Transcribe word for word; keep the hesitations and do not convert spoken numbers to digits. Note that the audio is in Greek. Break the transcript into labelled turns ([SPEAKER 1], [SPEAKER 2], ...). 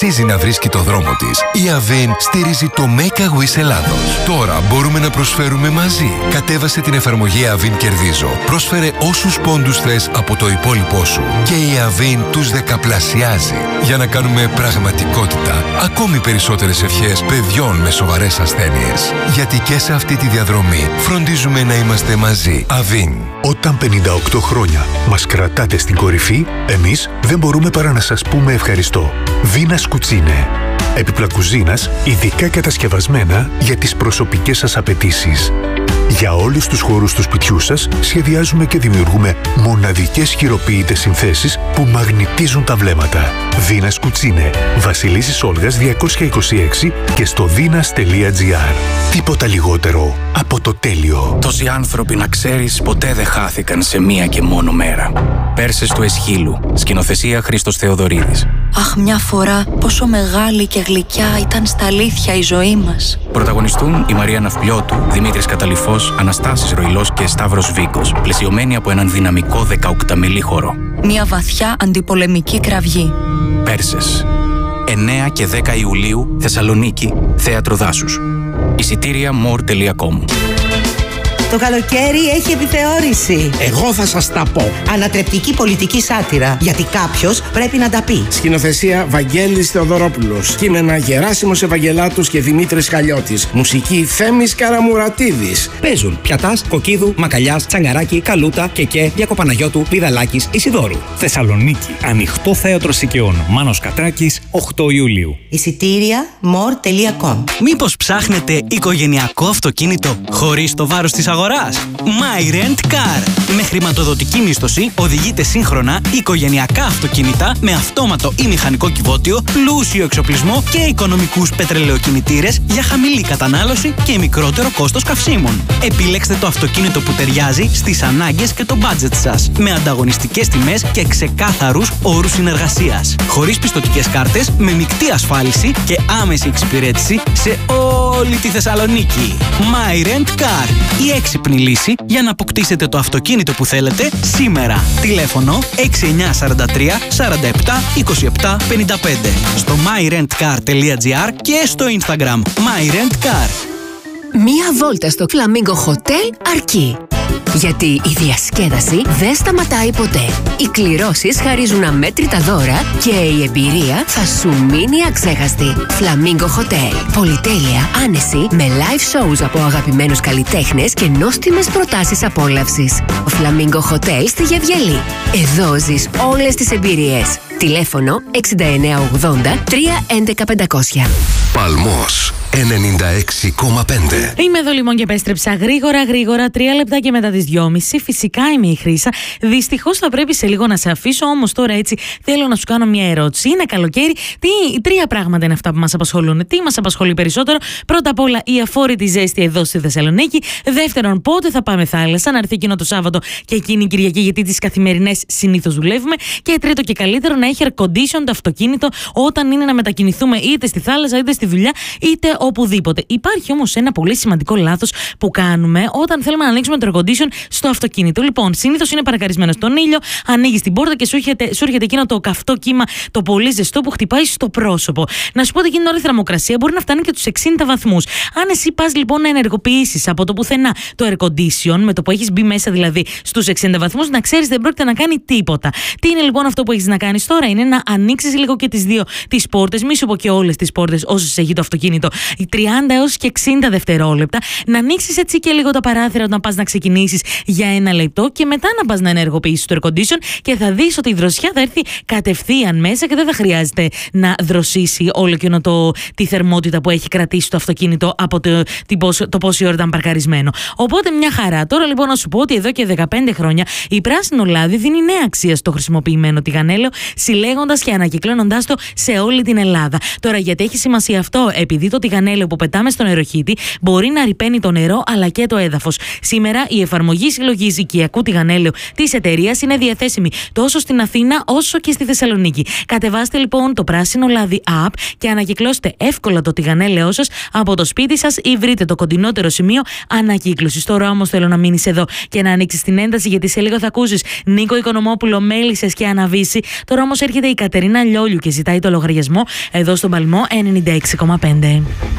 [SPEAKER 1] αξίζει να βρίσκει το δρόμο της. Η Αβίν στηρίζει το Make a Wish Ελλάδος. Τώρα μπορούμε να προσφέρουμε μαζί. Κατέβασε την εφαρμογή Αβίν Κερδίζω. Πρόσφερε όσους πόντους θες από το υπόλοιπό σου. Και η Αβίν τους δεκαπλασιάζει. Για να κάνουμε πραγματικότητα ακόμη περισσότερες ευχές παιδιών με σοβαρές ασθένειες. Γιατί και σε αυτή τη διαδρομή φροντίζουμε να είμαστε μαζί. Αβίν.
[SPEAKER 2] Όταν πενήντα οκτώ χρόνια μας κρατάτε στην κορυφή, εμείς δεν μπορούμε παρά να σας πούμε ευχαριστώ. Βίνας Κουτσίνε. Έπιπλα κουζίνας, ειδικά κατασκευασμένα για τις προσωπικές σας απαιτήσεις. Για όλους τους χώρους του σπιτιού σας σχεδιάζουμε και δημιουργούμε μοναδικές χειροποίητες συνθέσεις που μαγνητίζουν τα βλέμματα. Βίνας Κουτσίνε. Βασιλίσσης Όλγας διακόσια είκοσι έξι και στο βίνας τελεία τζι άρ. Τίποτα λιγότερο από το τέλειο.
[SPEAKER 3] Τόσοι άνθρωποι, να ξέρεις, ποτέ δεν χάθηκαν σε μία και μόνο μέρα. Πέρσες του Εσχύλου. Σκηνοθεσία Χρήστος Θεοδωρίδης.
[SPEAKER 4] Αχ, μια φορά πόσο μεγάλη και γλυκιά ήταν στα αλήθεια η ζωή μας.
[SPEAKER 3] Πρωταγωνιστούν η Μαρία Ναυπλιώτου, Δημήτρης Καταλυφός, Αναστάσης Ροϊλός και Σταύρος Βίκος, πλαισιωμένοι από έναν δυναμικό δεκαοκταμελή χώρο.
[SPEAKER 4] Μια βαθιά αντιπολεμική κραυγή.
[SPEAKER 3] Πέρσες. εννέα και δέκα Ιουλίου, Θεσσαλονίκη, Θέατρο Δάσους. Εισιτήρια μορ τελεία κομ.
[SPEAKER 5] Το καλοκαίρι έχει επιθεώρηση.
[SPEAKER 6] Εγώ θα σας τα πω.
[SPEAKER 5] Ανατρεπτική πολιτική σάτυρα. Γιατί κάποιος πρέπει να τα πει.
[SPEAKER 6] Σκηνοθεσία Βαγγέλης Θεοδωρόπουλος. Κείμενα Γεράσιμος Ευαγγελάτος και Δημήτρης Χαλιώτης. Μουσική Θέμης Καραμουρατίδης.
[SPEAKER 7] Παίζουν Πιατάς, Κοκκίδου, Μακαλιάς, Τσαγκαράκη, Καλούτα, Κεκέ, Διακοπαναγιώτου, Πηδαλάκης, Ισιδώρου.
[SPEAKER 8] Θεσσαλονίκη. Ανοιχτό θέατρο Σικαιών. Μάνος Κατράκης, οκτώ Ιουλίου.
[SPEAKER 5] Εισιτήρια μορ τελεία κομ.
[SPEAKER 9] Μήπως ψάχνετε οικογενειακό αυτοκίνητο χωρίς το βάρος της αγοράς? My Rent Car. Με χρηματοδοτική μίσθωση οδηγείτε σύγχρονα οικογενειακά αυτοκίνητα με αυτόματο ή μηχανικό κυβότιο, πλούσιο εξοπλισμό και οικονομικούς πετρελαιοκινητήρες για χαμηλή κατανάλωση και μικρότερο κόστος καυσίμων. Επιλέξτε το αυτοκίνητο που ταιριάζει στις ανάγκες και το budget σας, με ανταγωνιστικές τιμές και ξεκάθαρους όρους συνεργασίας. Χωρίς πιστωτικές κάρτες, με μεικτή ασφάλιση και άμεση εξυπηρέτηση σε όλη τη Θεσσαλονίκη. My Rent Car. Η έξυπνη λύση για να αποκτήσετε το αυτοκίνητο που θέλετε σήμερα. Τηλέφωνο έξι εννιά τέσσερα τρία σαράντα επτά είκοσι επτά πενήντα πέντε, στο my rent car τελεία τζι άρ και στο Instagram My Rent Car.
[SPEAKER 10] Μία βόλτα στο Flamingo Hotel αρκεί. Γιατί η διασκέδαση δεν σταματάει ποτέ. Οι κληρώσεις χαρίζουν αμέτρητα δώρα και η εμπειρία θα σου μείνει αξέχαστη. Flamingo Hotel. Πολυτέλεια, άνεση, με live shows από αγαπημένους καλλιτέχνες και νόστιμες προτάσεις απόλαυσης. Ο Flamingo Hotel στη Γεβγελή. Εδώ ζεις όλες τις εμπειρίες. Τηλέφωνο έξι εννιά ογδόντα τρία έντεκα πεντακόσια.
[SPEAKER 1] Παλμός ενενήντα έξι κόμμα πέντε.
[SPEAKER 11] Είμαι εδώ λοιπόν και επέστρεψα γρήγορα γρήγορα, τρία λεπτά και μετά τις δυόμιση. Φυσικά είμαι η Χρύσα. Δυστυχώς θα πρέπει σε λίγο να σε αφήσω, όμως τώρα έτσι θέλω να σου κάνω μια ερώτηση. Είναι καλοκαίρι. Τι, τρία πράγματα είναι αυτά που μας απασχολούν. Τι μας απασχολεί περισσότερο? Πρώτα απ' όλα η αφόρητη ζέστη εδώ στη Θεσσαλονίκη. Δεύτερον, πότε θα πάμε θάλασσα, να έρθει εκείνο το Σάββατο και εκείνη η Κυριακή, γιατί τις καθημερινές συνήθως δουλεύουμε. Και τρίτο και καλύτερο, να έχει air condition το αυτοκίνητο όταν είναι να μετακινηθούμε είτε στη θάλασσα είτε στη δουλειά είτε οπουδήποτε. Υπάρχει όμως ένα πολύ σημαντικό λάθος που κάνουμε όταν θέλουμε να ανοίξουμε το air condition στο αυτοκίνητο. Λοιπόν, συνήθως είναι παρακαρισμένο στον ήλιο, ανοίγεις την πόρτα και σου έρχεται, σου έρχεται εκείνο το καυτό κύμα, το πολύ ζεστό που χτυπάει στο πρόσωπο. Να σου πω ότι εκείνη την ώρα η θερμοκρασία μπορεί να φτάνει και τους εξήντα βαθμούς. Αν εσύ πας λοιπόν να ενεργοποιήσεις από το πουθενά το air condition, με το που έχεις μπει μέσα δηλαδή στους εξήντα βαθμούς, να ξέρεις δεν πρόκειται να κάνει τίποτα. Τι είναι λοιπόν αυτό που έχεις να κάνεις τώρα? Είναι να ανοίξεις λίγο και τις δύο τις πόρτες, μη σου πω και όλες τις πόρτες όσες έχει το αυτοκίνητο, τριάντα έως και εξήντα δευτερόλεπτα, να ανοίξεις έτσι και λίγο τα παράθυρα όταν πας να ξεκινήσεις για ένα λεπτό και μετά να πας να ενεργοποιήσεις το air condition και θα δεις ότι η δροσιά θα έρθει κατευθείαν μέσα και δεν θα χρειάζεται να δροσίσει όλο εκείνο το, τη θερμότητα που έχει κρατήσει το αυτοκίνητο από το, την, το πόση ώρα ήταν παρκαρισμένο. Οπότε μια χαρά. Τώρα λοιπόν να σου πω ότι εδώ και δεκαπέντε χρόνια η Πράσινο Λάδι δίνει νέα αξία στο χρησιμοποιημένο τηγανέλαιο, συλλέγοντας και ανακυκλώνοντας το σε όλη την Ελλάδα. Τώρα γιατί έχει σημασία αυτό? Επειδή το τηγανέλαιο που πετάμε στον νεροχύτη μπορεί να ρυπαίνει το νερό αλλά και το έδαφος. Σήμερα η εφαρμογή συλλογής οικιακού τηγανέλαιου της εταιρείας είναι διαθέσιμη τόσο στην Αθήνα όσο και στη Θεσσαλονίκη. Κατεβάστε λοιπόν το Πράσινο Λάδι app και ανακυκλώστε εύκολα το τηγανέλαιό σας από το σπίτι σας ή βρείτε το κοντινότερο σημείο ανακύκλωσης. Τώρα όμως θέλω να μείνεις εδώ και να ανοίξεις την ένταση, γιατί σε λίγο θα ακούσεις Νίκο Οικονομόπουλο, Μέλισσες και Αναβίση. Τώρα όμως όμως έρχεται η Κατερίνα Λιόλιου και ζητάει το λογαριασμό εδώ στον Παλμό ενενήντα έξι κόμμα πέντε.